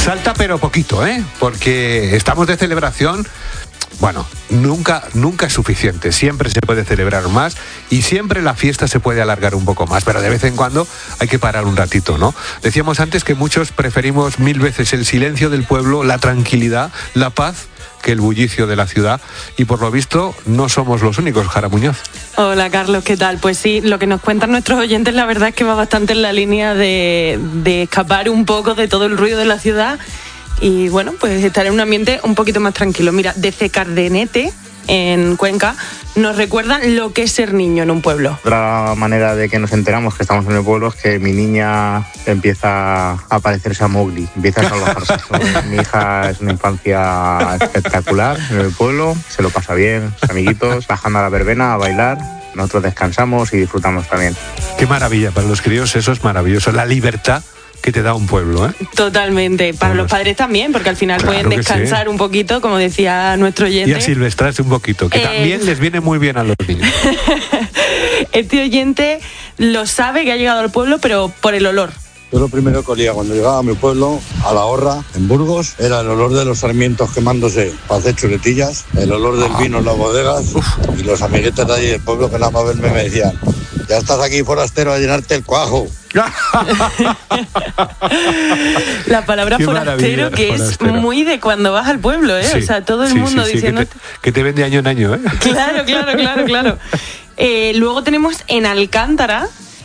Salta pero poquito, porque estamos de celebración. Bueno, nunca es suficiente, siempre se puede celebrar más y siempre la fiesta se puede alargar un poco más, pero de vez en cuando hay que parar un ratito, ¿no? Decíamos antes que muchos preferimos 1000 veces el silencio del pueblo, la tranquilidad, la paz, que el bullicio de la ciudad, y por lo visto no somos los únicos. Jara Muñoz. Hola Carlos, ¿qué tal? Pues sí, lo que nos cuentan nuestros oyentes la verdad es que va bastante en la línea de escapar un poco de todo el ruido de la ciudad y bueno, pues estar en un ambiente un poquito más tranquilo. Mira, desde Cardenete, en Cuenca, nos recuerdan lo que es ser niño en un pueblo. Otra manera de que nos enteramos que estamos en el pueblo es que mi niña empieza a parecerse a Mowgli, empieza a salvajarse. Mi hija es una infancia espectacular en el pueblo, se lo pasa bien, sus amiguitos, bajando a la verbena a bailar. Nosotros descansamos y disfrutamos también. Qué maravilla, para los críos eso es maravilloso, la libertad que te da un pueblo, Totalmente, para los padres también, porque al final pueden descansar un poquito, como decía nuestro oyente. Y a silvestrarse un poquito, que también les viene muy bien a los niños. Este oyente lo sabe que ha llegado al pueblo, pero por el olor. Yo lo primero que olía cuando llegaba a mi pueblo, a La Horra, en Burgos, era el olor de los sarmientos quemándose para hacer chuletillas, el olor del vino en las bodegas. Y los amiguetes de allí del pueblo que nada más verme me decían: ya estás aquí forastero a llenarte el cuajo. La palabra forastero, que forastero. Es muy de cuando vas al pueblo, Sí, o sea, todo el mundo diciendo... Que te vende año en año, Claro. Luego tenemos en Alcántara,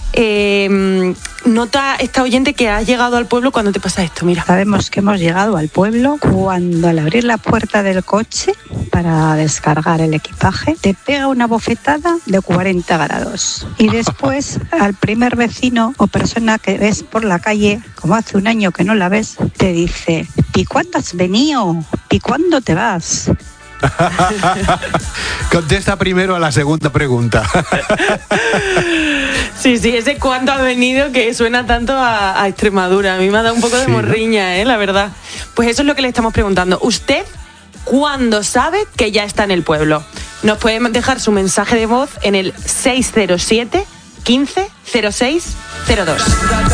nota esta oyente que has llegado al pueblo cuando te pasa esto, mira. Sabemos que hemos llegado al pueblo cuando al abrir la puerta del coche para descargar el equipaje te pega una bofetada de 40 grados y después al primer vecino o persona que ves por la calle, como hace un año que no la ves, te dice: ¿y cuándo has venido? ¿y cuándo te vas? Contesta primero a la segunda pregunta. Sí, ese cuánto ha venido que suena tanto a Extremadura. A mí me ha dado un poco de morriña, la verdad. Pues eso es lo que le estamos preguntando. ¿Usted cuándo sabe que ya está en el pueblo? Nos puede dejar su mensaje de voz en el 607 15 06 02.